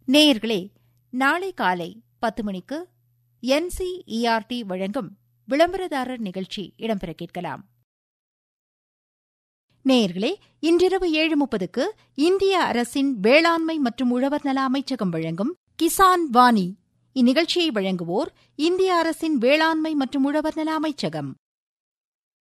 நேயர்களே, நாளை காலை 10 மணிக்கு NCERT வழங்கும் விளம்பரதாரர் நிகழ்ச்சி இடம்பெற கேட்கலாம். நேயர்களே, இன்றிரவு 7:30க்கு இந்திய அரசின் வேளாண்மை மற்றும் உழவர் நல அமைச்சகம் வழங்கும் கிசான் வாணி. இந்நிகழ்ச்சியை வழங்குவோர் இந்திய அரசின் வேளாண்மை மற்றும் உழவர் நல அமைச்சகம்.